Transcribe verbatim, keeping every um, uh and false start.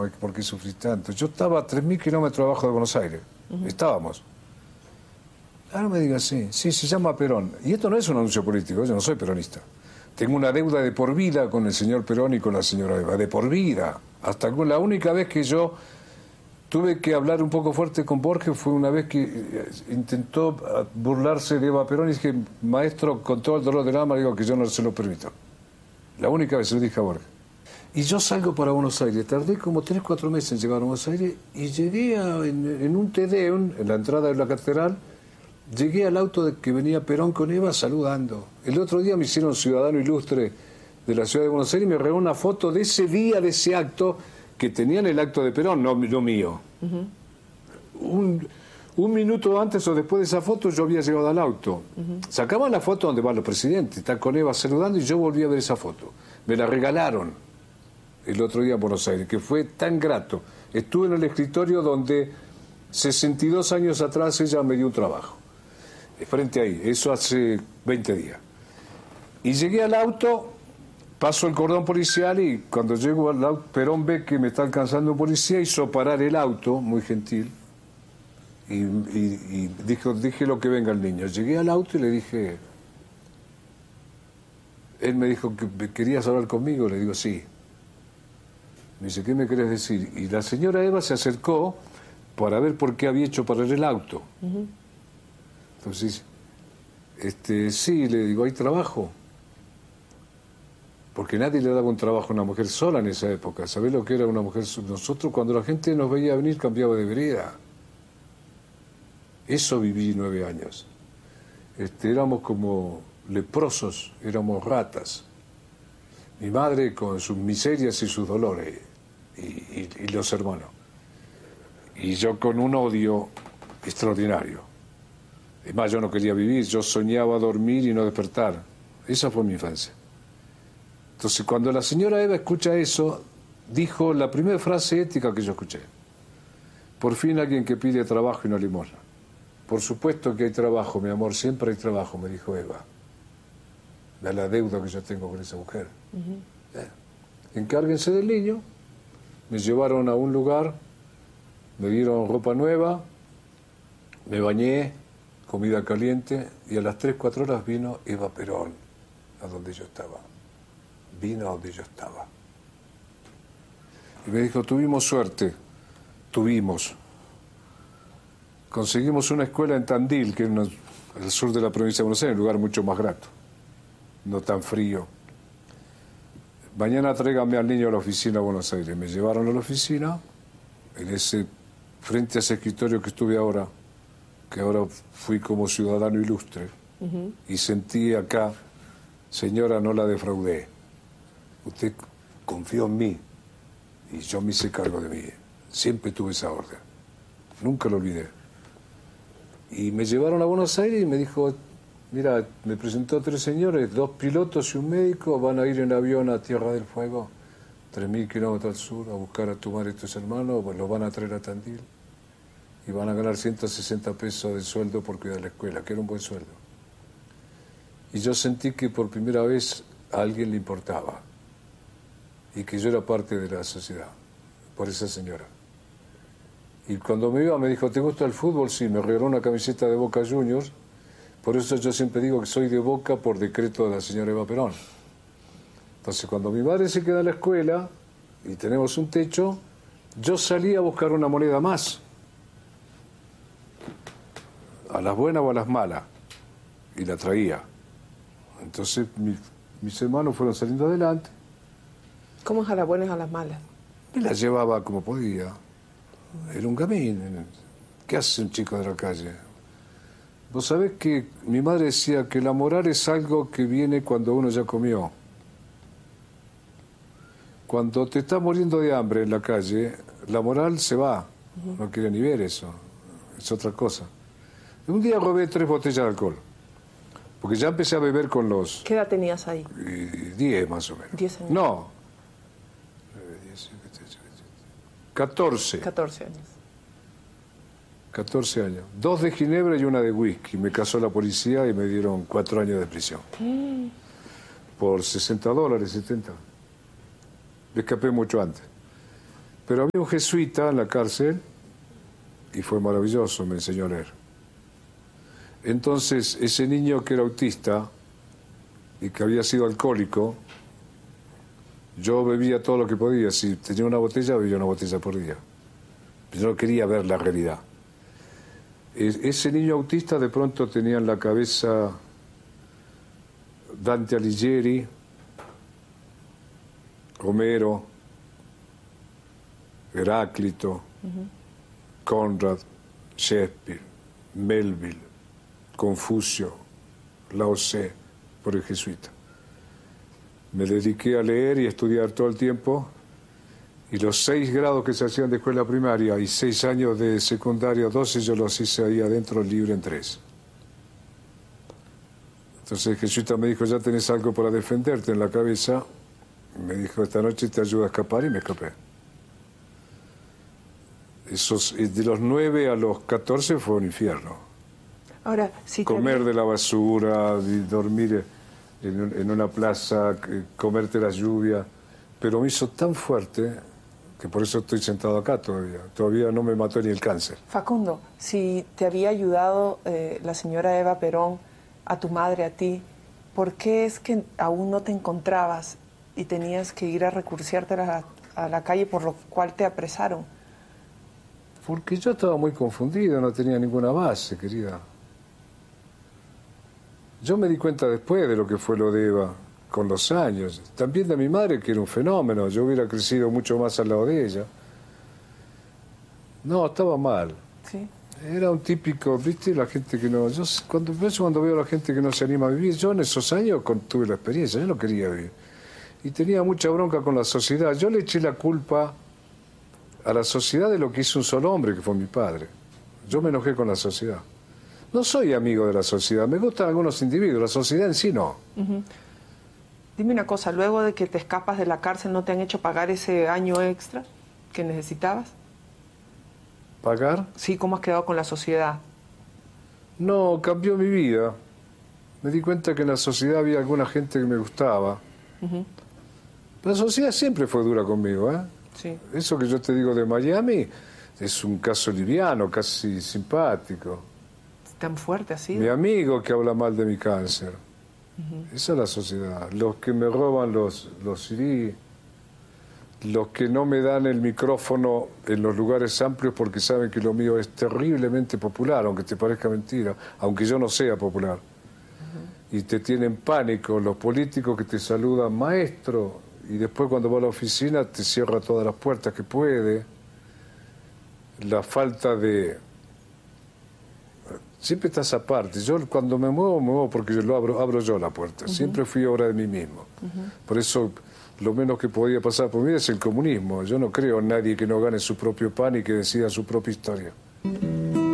no hay por qué sufrir tanto. Yo estaba a tres mil kilómetros abajo de Buenos Aires. Uh-huh. Estábamos. Ahora me diga, sí, sí, se llama Perón. Y esto no es un anuncio político, yo no soy peronista. Tengo una deuda de por vida con el señor Perón y con la señora Eva, de por vida. Hasta la única vez que yo tuve que hablar un poco fuerte con Borges fue una vez que intentó burlarse de Eva Perón y dije, maestro, con todo el dolor del alma, digo que yo no se lo permito. La única vez se lo dije a Borges. Y yo salgo para Buenos Aires, tardé como tres, cuatro meses en llegar a Buenos Aires y llegué a, en, en un Te Deum, en la entrada de la catedral, llegué al auto de que venía Perón con Eva saludando. El otro día me hicieron ciudadano ilustre de la ciudad de Buenos Aires y me regaló una foto de ese día, de ese acto, que tenían el acto de Perón, no, no mío. Uh-huh. un, un minuto antes o después de esa foto yo había llegado al auto. Uh-huh. Sacaban la foto donde van los presidentes, están con Eva saludando y yo volví a ver esa foto. Me la regalaron el otro día en Buenos Aires, que fue tan grato. Estuve en el escritorio donde sesenta y dos años atrás ella me dio un trabajo. Frente ahí, eso hace veinte días. Y llegué al auto, paso el cordón policial y cuando llego al auto, Perón ve que me está alcanzando un policía, hizo parar el auto, muy gentil, y, y, y dijo, déjelo que venga el niño. Llegué al auto y le dije, él me dijo que querías hablar conmigo, le digo, sí. Me dice, ¿qué me querés decir? Y la señora Eva se acercó para ver por qué había hecho parar el auto. Uh-huh. Entonces, este, sí, le digo, ¿hay trabajo? Porque nadie le daba un trabajo a una mujer sola en esa época. ¿Sabés lo que era una mujer sola? Nosotros, cuando la gente nos veía venir, cambiaba de vereda. Eso viví nueve años. Este, éramos como leprosos, éramos ratas. Mi madre con sus miserias y sus dolores, y, y, y los hermanos. Y yo con un odio extraordinario. Es más, yo no quería vivir, yo soñaba dormir y no despertar. Esa fue mi infancia. Entonces, cuando la señora Eva escucha eso, dijo la primera frase ética que yo escuché. Por fin alguien que pide trabajo y no limosna. Por supuesto que hay trabajo, mi amor, siempre hay trabajo, me dijo Eva. De la deuda que yo tengo con esa mujer. Uh-huh. eh. Encárguense del niño. Me llevaron a un lugar, me dieron ropa nueva, me bañé, comida caliente, y a las tres, cuatro horas vino Eva Perón, a donde yo estaba. Vino a donde yo estaba. Y me dijo, tuvimos suerte, tuvimos. Conseguimos una escuela en Tandil, que es una, al sur de la provincia de Buenos Aires, un lugar mucho más grato, no tan frío. Mañana tráigame al niño a la oficina a Buenos Aires. Me llevaron a la oficina, en ese, frente a ese escritorio que estuve ahora, que ahora fui como ciudadano ilustre, uh-huh. y sentí acá, señora, no la defraudé. Usted confió en mí y yo me hice cargo de mí. Siempre tuve esa orden. Nunca lo olvidé. Y me llevaron a Buenos Aires y me dijo, mira, me presentó a tres señores, dos pilotos y un médico, van a ir en avión a Tierra del Fuego, tres mil kilómetros al sur, a buscar a tu madre y tus hermanos, pues los van a traer a Tandil. Y van a ganar ciento sesenta pesos de sueldo por cuidar la escuela, que era un buen sueldo. Y yo sentí que por primera vez a alguien le importaba y que yo era parte de la sociedad, por esa señora. Y cuando me iba me dijo, ¿te gusta el fútbol? Sí, me regaló una camiseta de Boca Juniors, por eso yo siempre digo que soy de Boca por decreto de la señora Eva Perón. Entonces cuando mi madre se queda en la escuela y tenemos un techo, yo salí a buscar una moneda más. A las buenas o a las malas, y la traía. Entonces mi, mis hermanos fueron saliendo adelante. ¿Cómo es a las buenas o a las malas? Me la llevaba como podía. Era un camino. ¿Qué hace un chico de la calle? Vos sabés que mi madre decía que la moral es algo que viene cuando uno ya comió. Cuando te estás muriendo de hambre en la calle, la moral se va. Uh-huh. No quiere ni ver eso. Es otra cosa. Un día robé tres botellas de alcohol, porque ya empecé a beber con los... ¿Qué edad tenías ahí? Diez más o menos. Diez años. No. Catorce. Catorce años. Catorce años. Dos de ginebra y una de whisky. Me casó la policía y me dieron cuatro años de prisión. Mm. Por sesenta dólares, setenta. Me escapé mucho antes. Pero había un jesuita en la cárcel y fue maravilloso, me enseñó a leer. Entonces, ese niño que era autista y que había sido alcohólico, yo bebía todo lo que podía. Si tenía una botella, bebía una botella por día. Yo no quería ver la realidad. Ese niño autista de pronto tenía en la cabeza Dante Alighieri, Homero, Heráclito, uh-huh. Conrad, Shakespeare, Melville, Confucio, Lao Tse, por el jesuita. Me dediqué a leer y a estudiar todo el tiempo, y los seis grados que se hacían de escuela primaria y seis años de secundaria, doce, yo los hice ahí adentro libre en tres. Entonces el jesuita me dijo, ya tenés algo para defenderte en la cabeza. Me dijo, esta noche te ayudo a escapar, y me escapé. Esos, de los nueve a los catorce fue un infierno. Ahora, si comer te... de la basura, dormir en, en una plaza, comerte la lluvia, pero me hizo tan fuerte que por eso estoy sentado acá todavía. Todavía no me mató ni el cáncer. Facundo, si te había ayudado eh, la señora Eva Perón, a tu madre, a ti, ¿por qué es que aún no te encontrabas y tenías que ir a recursiarte a la, a la calle, por lo cual te apresaron? Porque yo estaba muy confundido, no tenía ninguna base, querida. Yo me di cuenta después de lo que fue lo de Eva, con los años. También de mi madre, que era un fenómeno. Yo hubiera crecido mucho más al lado de ella. No, estaba mal. Sí. Era un típico, ¿viste? La gente que no... Yo cuando, cuando veo a la gente que no se anima a vivir, yo en esos años tuve la experiencia, yo no quería vivir. Y tenía mucha bronca con la sociedad. Yo le eché la culpa a la sociedad de lo que hizo un solo hombre, que fue mi padre. Yo me enojé con la sociedad. No soy amigo de la sociedad, me gustan algunos individuos, la sociedad en sí no. Uh-huh. Dime una cosa, luego de que te escapas de la cárcel, ¿no te han hecho pagar ese año extra que necesitabas? ¿Pagar? Sí, ¿cómo has quedado con la sociedad? No, cambió mi vida. Me di cuenta que en la sociedad había alguna gente que me gustaba. Uh-huh. La sociedad siempre fue dura conmigo, ¿eh? Sí. Eso que yo te digo de Miami es un caso liviano, casi simpático. ¿Tan fuerte así? Mi amigo que habla mal de mi cáncer. Uh-huh. Esa es la sociedad. Los que me roban los, los C D, los que no me dan el micrófono en los lugares amplios porque saben que lo mío es terriblemente popular, aunque te parezca mentira, aunque yo no sea popular. Uh-huh. Y te tienen pánico, los políticos que te saludan maestro, y después cuando va a la oficina te cierra todas las puertas que puede. La falta de... Siempre estás aparte. Yo cuando me muevo, me muevo porque yo lo abro, abro yo la puerta. Uh-huh. Siempre fui obra de mí mismo. Uh-huh. Por eso lo menos que podía pasar por mí es el comunismo. Yo no creo en nadie que no gane su propio pan y que decida su propia historia.